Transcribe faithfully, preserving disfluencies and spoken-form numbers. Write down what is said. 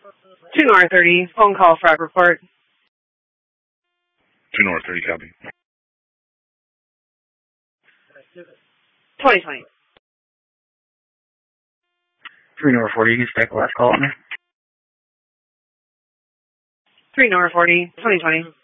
two North thirty, phone call frag report. two North thirty, copy. twenty twenty. three North forty, you can stack the last call on there. three North forty, twenty twenty.